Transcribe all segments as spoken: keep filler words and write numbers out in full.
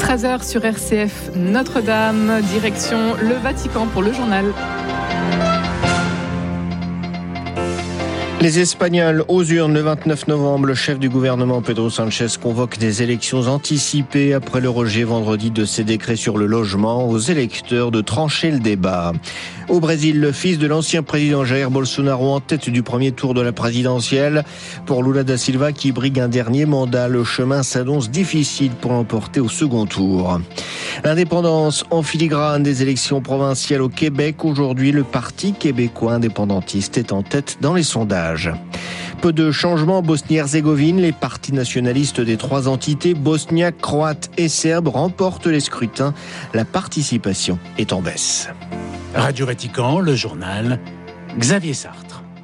treize heures sur R C F Notre-Dame, direction le Vatican pour le journal. Les Espagnols aux urnes le vingt-neuf novembre. Le chef du gouvernement Pedro Sánchez convoque des élections anticipées après le rejet vendredi de ses décrets sur le logement, aux électeurs de trancher le débat. Au Brésil, le fils de l'ancien président Jair Bolsonaro en tête du premier tour de la présidentielle. Pour Lula da Silva qui brigue un dernier mandat, le chemin s'annonce difficile pour l'emporter au second tour. L'indépendance en filigrane des élections provinciales au Québec. Aujourd'hui, le Parti québécois indépendantiste est en tête dans les sondages. Peu de changements en Bosnie-Herzégovine. Les partis nationalistes des trois entités, bosniaques, croates et serbes, remportent les scrutins. La participation est en baisse. Radio Vatican, le journal, Xavier Sartre.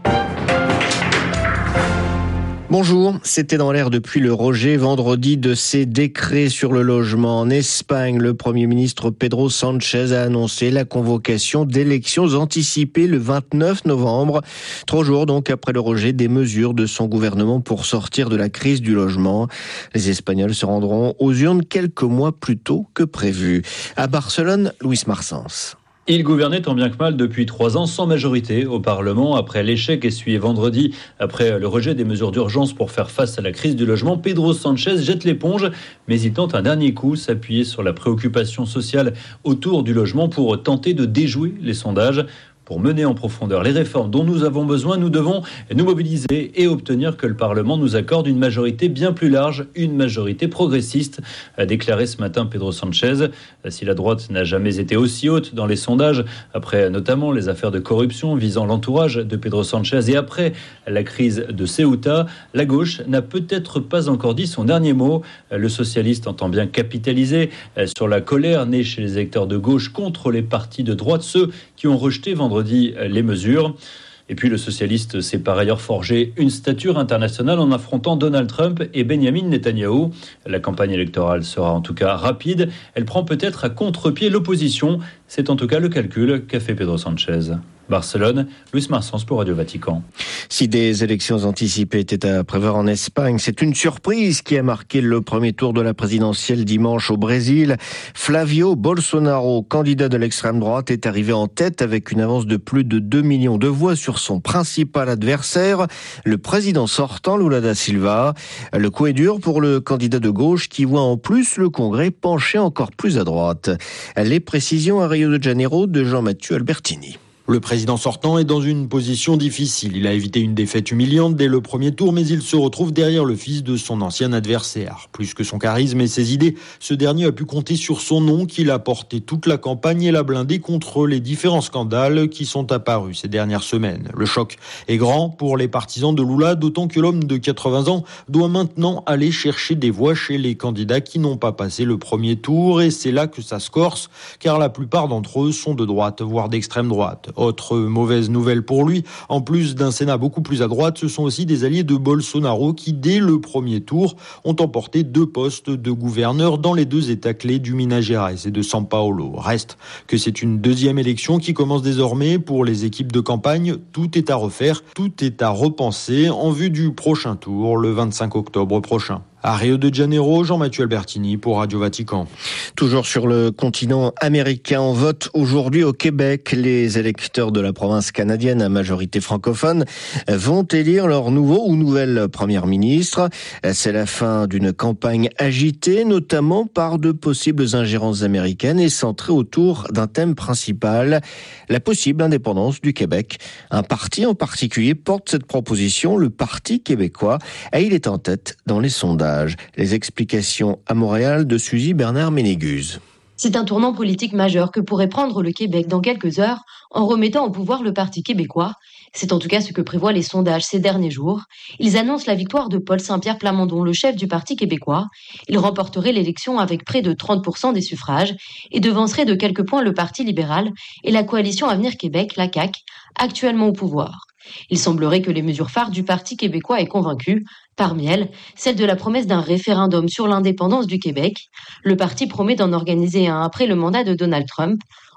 Bonjour, c'était dans l'air depuis le rejet vendredi de ces décrets sur le logement. En Espagne, le Premier ministre Pedro Sánchez a annoncé la convocation d'élections anticipées le vingt-neuf novembre, trois jours donc après le rejet des mesures de son gouvernement pour sortir de la crise du logement. Les Espagnols se rendront aux urnes quelques mois plus tôt que prévu. À Barcelone, Luis Marsens. Il gouvernait tant bien que mal depuis trois ans sans majorité au Parlement. Après l'échec essuyé vendredi, après le rejet des mesures d'urgence pour faire face à la crise du logement, Pedro Sánchez jette l'éponge, mais il tente un dernier coup, s'appuyer sur la préoccupation sociale autour du logement pour tenter de déjouer les sondages. Pour mener en profondeur les réformes dont nous avons besoin, nous devons nous mobiliser et obtenir que le Parlement nous accorde une majorité bien plus large, une majorité progressiste, a déclaré ce matin Pedro Sánchez. Si la droite n'a jamais été aussi haute dans les sondages, après notamment les affaires de corruption visant l'entourage de Pedro Sánchez et après la crise de Ceuta, la gauche n'a peut-être pas encore dit son dernier mot. Le socialiste entend bien capitaliser sur la colère née chez les électeurs de gauche contre les partis de droite, ceux qui ont rejeté vendredi les mesures. Et puis le socialiste s'est par ailleurs forgé une stature internationale en affrontant Donald Trump et Benjamin Netanyahou. La campagne électorale sera en tout cas rapide. Elle prend peut-être à contre-pied l'opposition. C'est en tout cas le calcul qu'a fait Pedro Sánchez. Barcelone, Luis Marsens pour Radio Vatican. Si des élections anticipées étaient à prévoir en Espagne, c'est une surprise qui a marqué le premier tour de la présidentielle dimanche au Brésil. Flavio Bolsonaro, candidat de l'extrême droite, est arrivé en tête avec une avance de plus de deux millions de voix sur son principal adversaire, le président sortant Lula da Silva. Le coup est dur pour le candidat de gauche qui voit en plus le Congrès pencher encore plus à droite. Les précisions à Rio de Janeiro de Jean-Mathieu Albertini. Le président sortant est dans une position difficile. Il a évité une défaite humiliante dès le premier tour, mais il se retrouve derrière le fils de son ancien adversaire. Plus que son charisme et ses idées, ce dernier a pu compter sur son nom qu'il a porté toute la campagne et l'a blindé contre les différents scandales qui sont apparus ces dernières semaines. Le choc est grand pour les partisans de Lula, d'autant que l'homme de quatre-vingts ans doit maintenant aller chercher des voix chez les candidats qui n'ont pas passé le premier tour, et c'est là que ça se corse, car la plupart d'entre eux sont de droite, voire d'extrême droite. Autre mauvaise nouvelle pour lui, en plus d'un Sénat beaucoup plus à droite, ce sont aussi des alliés de Bolsonaro qui, dès le premier tour, ont emporté deux postes de gouverneur dans les deux États clés du Minas Gerais et de São Paulo. Reste que c'est une deuxième élection qui commence désormais pour les équipes de campagne. Tout est à refaire, tout est à repenser en vue du prochain tour, le vingt-cinq octobre prochain. À Rio de Janeiro, Jean-Mathieu Albertini pour Radio Vatican. Toujours sur le continent américain, on vote aujourd'hui au Québec. Les électeurs de la province canadienne à majorité francophone vont élire leur nouveau ou nouvelle première ministre. C'est la fin d'une campagne agitée, notamment par de possibles ingérences américaines et centrée autour d'un thème principal, la possible indépendance du Québec. Un parti en particulier porte cette proposition, le Parti québécois, et il est en tête dans les sondages. Les explications à Montréal de Suzy Bernard-Ménégus. C'est un tournant politique majeur que pourrait prendre le Québec dans quelques heures en remettant au pouvoir le Parti québécois. C'est en tout cas ce que prévoient les sondages ces derniers jours. Ils annoncent la victoire de Paul Saint-Pierre Plamondon, le chef du Parti québécois. Il remporterait l'élection avec près de trente pour cent des suffrages et devancerait de quelques points le Parti libéral et la coalition Avenir Québec, la C A Q, actuellement au pouvoir. Il semblerait que les mesures phares du Parti québécois aient convaincu. Parmi elles, celle de la promesse d'un référendum sur l'indépendance du Québec. Le parti promet d'en organiser un après le mandat de Donald Trump.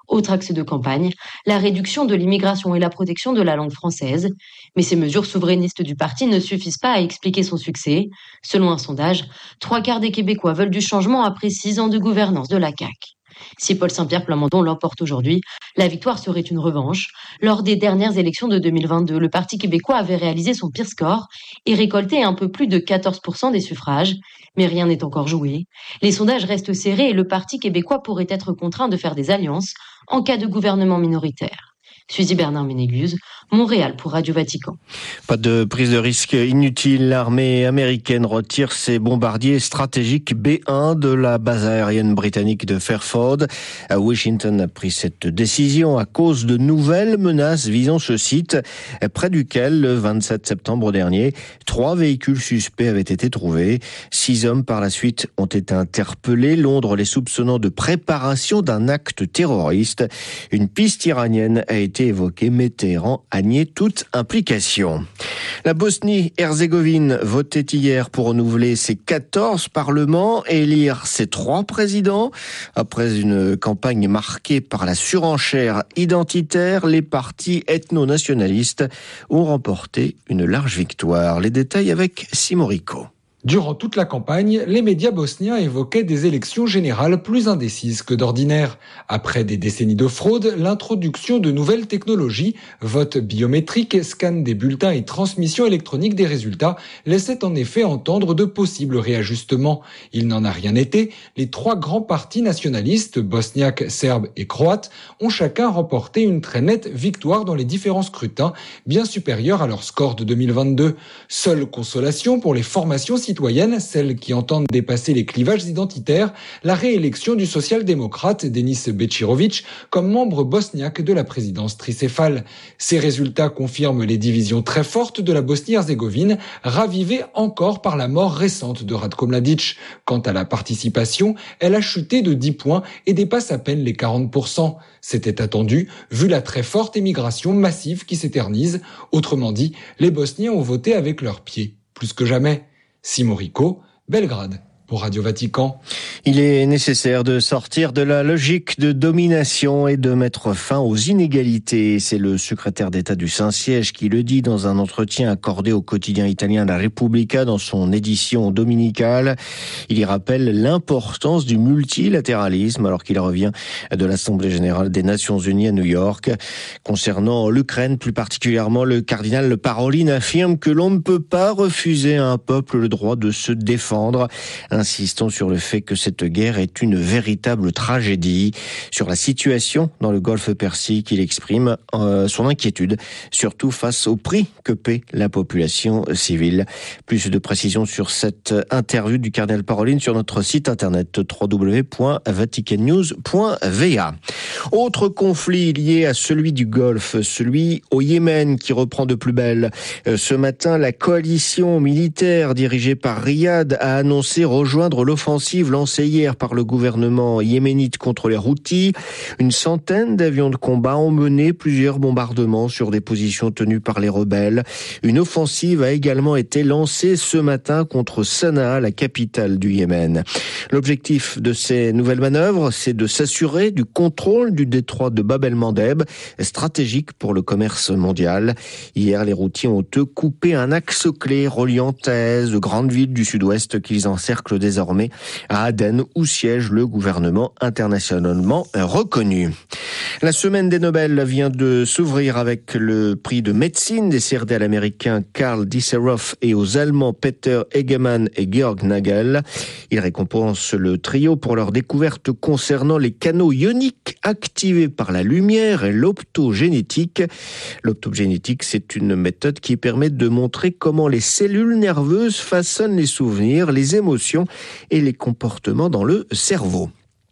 Autre axe de campagne, la réduction de l'immigration et la protection de la langue française. Mais ces mesures souverainistes du parti ne suffisent pas à expliquer son succès. Selon un sondage, trois quarts des Québécois veulent du changement après six ans de gouvernance de la C A Q. Si Paul Saint-Pierre Plamondon l'emporte aujourd'hui, la victoire serait une revanche. Lors des dernières élections de deux mille vingt-deux, le Parti québécois avait réalisé son pire score et récolté un peu plus de quatorze pour cent des suffrages. Mais rien n'est encore joué. Les sondages restent serrés et le Parti québécois pourrait être contraint de faire des alliances en cas de gouvernement minoritaire. Suzy Bernard Ménéguse, Montréal pour Radio Vatican. Pas de prise de risque inutile. L'armée américaine retire ses bombardiers stratégiques B un de la base aérienne britannique de Fairford. Washington a pris cette décision à cause de nouvelles menaces visant ce site, près duquel, le vingt-sept septembre dernier, trois véhicules suspects avaient été trouvés. Six hommes par la suite ont été interpellés, Londres les soupçonnant de préparation d'un acte terroriste. Une piste iranienne a été évoqué, mais Téhéran a nié toute implication. La Bosnie-Herzégovine votait hier pour renouveler ses quatorze parlements et élire ses trois présidents. Après une campagne marquée par la surenchère identitaire, les partis ethno-nationalistes ont remporté une large victoire. Les détails avec Simon Rico. Durant toute la campagne, les médias bosniens évoquaient des élections générales plus indécises que d'ordinaire. Après des décennies de fraude, l'introduction de nouvelles technologies, vote biométrique, scan des bulletins et transmission électronique des résultats laissaient en effet entendre de possibles réajustements. Il n'en a rien été. Les trois grands partis nationalistes, bosniaques, serbes et croates, ont chacun remporté une très nette victoire dans les différents scrutins, bien supérieure à leur score de deux mille vingt-deux. Seule consolation pour les formations citoyennes, celles qui entendent dépasser les clivages identitaires, la réélection du social-démocrate Denis Bečirović comme membre bosniaque de la présidence tricéphale. Ces résultats confirment les divisions très fortes de la Bosnie-Herzégovine, ravivées encore par la mort récente de Ratko Mladić. Quant à la participation, elle a chuté de dix points et dépasse à peine les quarante pour cent. C'était attendu, vu la très forte émigration massive qui s'éternise. Autrement dit, les Bosniens ont voté avec leurs pieds, plus que jamais. Simon Rico, Belgrade. Pour Radio Vatican. Il est nécessaire de sortir de la logique de domination et de mettre fin aux inégalités. C'est le secrétaire d'État du Saint-Siège qui le dit dans un entretien accordé au quotidien italien La Repubblica dans son édition dominicale. Il y rappelle l'importance du multilatéralisme alors qu'il revient de l'Assemblée générale des Nations Unies à New York. Concernant l'Ukraine, plus particulièrement, le cardinal Parolin affirme que l'on ne peut pas refuser à un peuple le droit de se défendre, insistant sur le fait que cette guerre est une véritable tragédie. Sur la situation dans le golfe Persique, il exprime euh, son inquiétude, surtout face au prix que paie la population civile. Plus de précisions sur cette interview du cardinal Parolin sur notre site internet w w w point vatican news point v a. Autre conflit lié à celui du Golfe, celui au Yémen qui reprend de plus belle. Ce matin, la coalition militaire dirigée par Riyad a annoncé rejoindre l'offensive lancée hier par le gouvernement yéménite contre les Houthis. Une centaine d'avions de combat ont mené plusieurs bombardements sur des positions tenues par les rebelles. Une offensive a également été lancée ce matin contre Sanaa, la capitale du Yémen. L'objectif de ces nouvelles manœuvres, c'est de s'assurer du contrôle du détroit de Bab el-Mandeb, stratégique pour le commerce mondial. Hier, les Houthis ont eux coupé un axe clé reliant Taïz, de grandes villes du sud-ouest qu'ils encerclent désormais à Aden, où siège le gouvernement internationalement reconnu. La semaine des Nobel vient de s'ouvrir avec le prix de médecine décerné à l'américain Karl Disseroff et aux Allemands Peter Hegemann et Georg Nagel. Il récompense le trio pour leur découverte concernant les canaux ioniques activés par la lumière et l'optogénétique. L'optogénétique, c'est une méthode qui permet de montrer comment les cellules nerveuses façonnent les souvenirs, les émotions et les comportements dans le cerveau.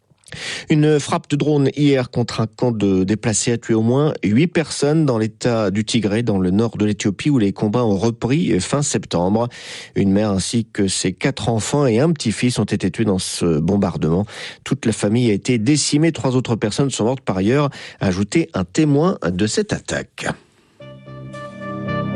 Une frappe de drone hier contre un camp de déplacés a tué au moins huit personnes dans l'état du Tigré, dans le nord de l'Éthiopie, où les combats ont repris fin septembre. Une mère ainsi que ses quatre enfants et un petit-fils ont été tués dans ce bombardement. Toute la famille a été décimée. Trois autres personnes sont mortes par ailleurs, a ajouté un témoin de cette attaque.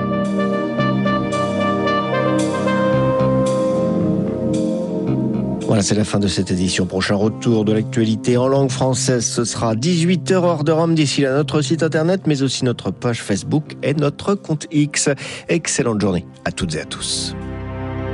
Voilà. Voilà, c'est la fin de cette édition. Prochain retour de l'actualité en langue française, ce sera dix-huit heures heure de Rome. D'ici là, notre site internet, mais aussi notre page Facebook et notre compte X. Excellente journée à toutes et à tous.